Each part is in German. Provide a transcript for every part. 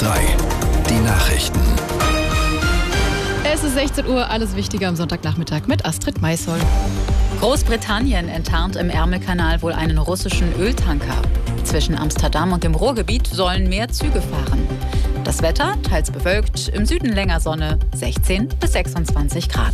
3, die Nachrichten. Es ist 16 Uhr, alles Wichtige am Sonntagnachmittag mit Astrid Maisoll. Großbritannien enttarnt im Ärmelkanal wohl einen russischen Öltanker. Zwischen Amsterdam und dem Ruhrgebiet sollen mehr Züge fahren. Das Wetter teils bewölkt, im Süden länger Sonne, 16 bis 26 Grad.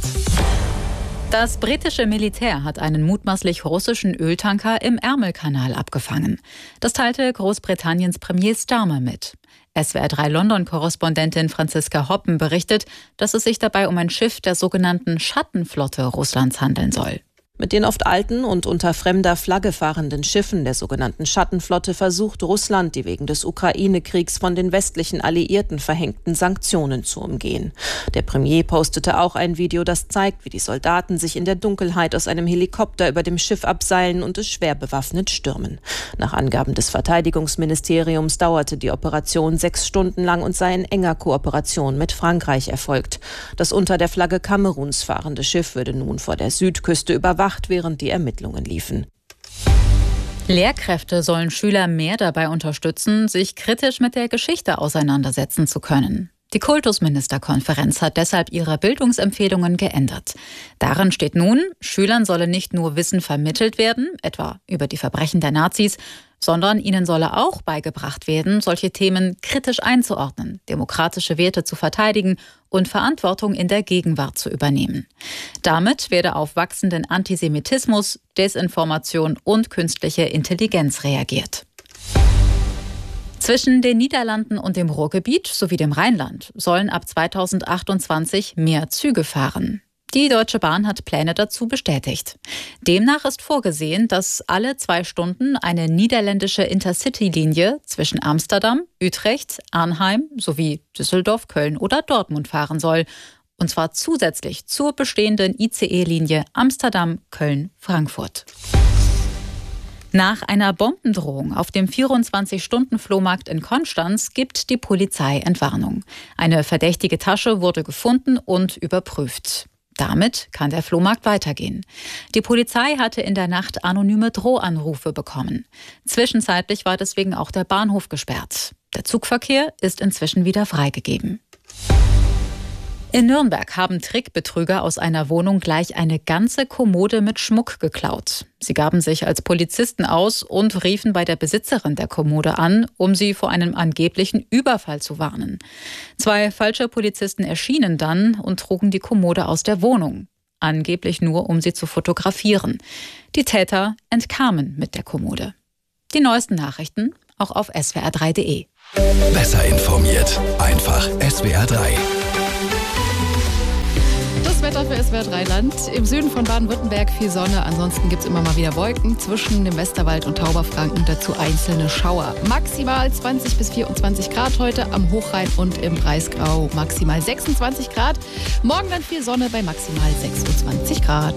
Das britische Militär hat einen mutmaßlich russischen Öltanker im Ärmelkanal abgefangen. Das teilte Großbritanniens Premier Starmer mit. SWR3 London-Korrespondentin Franziska Hoppen berichtet, dass es sich dabei um ein Schiff der sogenannten Schattenflotte Russlands handeln soll. Mit den oft alten und unter fremder Flagge fahrenden Schiffen der sogenannten Schattenflotte versucht Russland, die wegen des Ukraine-Kriegs von den westlichen Alliierten verhängten Sanktionen zu umgehen. Der Premier postete auch ein Video, das zeigt, wie die Soldaten sich in der Dunkelheit aus einem Helikopter über dem Schiff abseilen und es schwer bewaffnet stürmen. Nach Angaben des Verteidigungsministeriums dauerte die Operation 6 Stunden lang und sei in enger Kooperation mit Frankreich erfolgt. Das unter der Flagge Kameruns fahrende Schiff würde nun vor der Südküste überwacht, während die Ermittlungen liefen. Lehrkräfte sollen Schüler mehr dabei unterstützen, sich kritisch mit der Geschichte auseinandersetzen zu können. Die Kultusministerkonferenz hat deshalb ihre Bildungsempfehlungen geändert. Darin steht nun, Schülern solle nicht nur Wissen vermittelt werden, etwa über die Verbrechen der Nazis, sondern ihnen solle auch beigebracht werden, solche Themen kritisch einzuordnen, demokratische Werte zu verteidigen und Verantwortung in der Gegenwart zu übernehmen. Damit werde auf wachsenden Antisemitismus, Desinformation und künstliche Intelligenz reagiert. Zwischen den Niederlanden und dem Ruhrgebiet sowie dem Rheinland sollen ab 2028 mehr Züge fahren. Die Deutsche Bahn hat Pläne dazu bestätigt. Demnach ist vorgesehen, dass alle 2 Stunden eine niederländische Intercity-Linie zwischen Amsterdam, Utrecht, Arnheim sowie Düsseldorf, Köln oder Dortmund fahren soll. Und zwar zusätzlich zur bestehenden ICE-Linie Amsterdam-Köln-Frankfurt. Nach einer Bombendrohung auf dem 24-Stunden-Flohmarkt in Konstanz gibt die Polizei Entwarnung. Eine verdächtige Tasche wurde gefunden und überprüft. Damit kann der Flohmarkt weitergehen. Die Polizei hatte in der Nacht anonyme Drohanrufe bekommen. Zwischenzeitlich war deswegen auch der Bahnhof gesperrt. Der Zugverkehr ist inzwischen wieder freigegeben. In Nürnberg haben Trickbetrüger aus einer Wohnung gleich eine ganze Kommode mit Schmuck geklaut. Sie gaben sich als Polizisten aus und riefen bei der Besitzerin der Kommode an, um sie vor einem angeblichen Überfall zu warnen. 2 falsche Polizisten erschienen dann und trugen die Kommode aus der Wohnung. Angeblich nur, um sie zu fotografieren. Die Täter entkamen mit der Kommode. Die neuesten Nachrichten auch auf swr3.de. Besser informiert, einfach SWR3. Wetter für SWR3 Land. Im Süden von Baden-Württemberg viel Sonne, ansonsten gibt es immer mal wieder Wolken zwischen dem Westerwald und Tauberfranken, dazu einzelne Schauer. Maximal 20 bis 24 Grad heute am Hochrhein und im Breisgau maximal 26 Grad. Morgen dann viel Sonne bei maximal 26 Grad.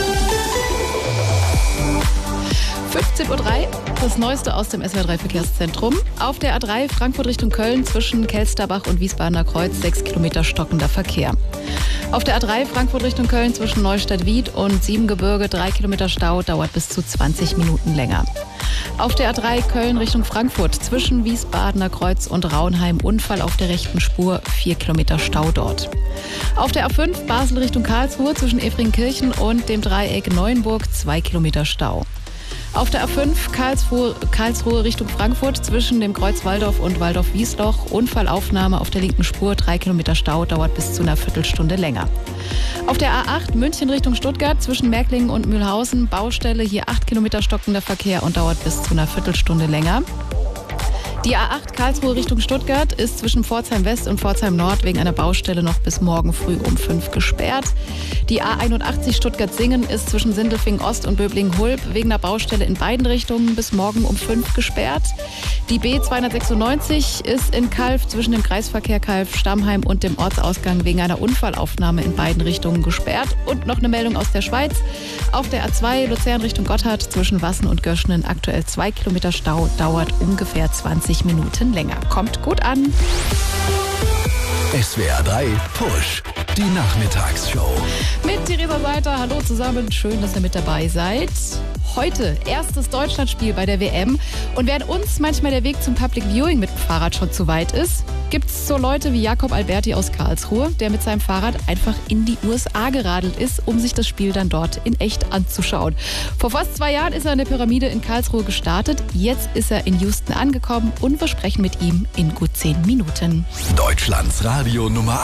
15.03 Uhr, das Neueste aus dem SWR3-Verkehrszentrum. Auf der A3 Frankfurt Richtung Köln zwischen Kelsterbach und Wiesbadener Kreuz 6 Kilometer stockender Verkehr. Auf der A3 Frankfurt Richtung Köln zwischen Neustadt-Wied und Siebengebirge 3 Kilometer Stau, dauert bis zu 20 Minuten länger. Auf der A3 Köln Richtung Frankfurt zwischen Wiesbadener Kreuz und Raunheim Unfall auf der rechten Spur, 4 Kilometer Stau dort. Auf der A5 Basel Richtung Karlsruhe zwischen Efringkirchen und dem Dreieck Neuenburg 2 Kilometer Stau. Auf der A5 Karlsruhe Richtung Frankfurt zwischen dem Kreuz Walldorf und Walldorf-Wiesloch. Unfallaufnahme auf der linken Spur, 3 Kilometer Stau, dauert bis zu einer Viertelstunde länger. Auf der A8 München Richtung Stuttgart zwischen Märklingen und Mühlhausen. Baustelle, hier 8 Kilometer stockender Verkehr und dauert bis zu einer Viertelstunde länger. Die A8 Karlsruhe Richtung Stuttgart ist zwischen Pforzheim West und Pforzheim Nord wegen einer Baustelle noch bis morgen früh um 5 gesperrt. Die A81 Stuttgart-Singen ist zwischen Sindelfingen Ost und Böblingen-Hulb wegen einer Baustelle in beiden Richtungen bis morgen um 5 gesperrt. Die B296 ist in Calw zwischen dem Kreisverkehr Calw-Stammheim und dem Ortsausgang wegen einer Unfallaufnahme in beiden Richtungen gesperrt. Und noch eine Meldung aus der Schweiz. Auf der A2 Luzern Richtung Gotthard zwischen Wassen und Göschnen aktuell 2 Kilometer Stau, dauert ungefähr 20 Minuten länger. Kommt gut an. SWR3 Push. Die Nachmittagsshow. Mit Theresa Seiter, hallo zusammen, schön, dass ihr mit dabei seid. Heute erstes Deutschlandspiel bei der WM. Und während uns manchmal der Weg zum Public Viewing mit dem Fahrrad schon zu weit ist, gibt es so Leute wie Jakob Alberti aus Karlsruhe, der mit seinem Fahrrad einfach in die USA geradelt ist, um sich das Spiel dann dort in echt anzuschauen. Vor fast 2 Jahren ist er in der Pyramide in Karlsruhe gestartet. Jetzt ist er in Houston angekommen und wir sprechen mit ihm in gut 10 Minuten. Deutschlands Radio Nummer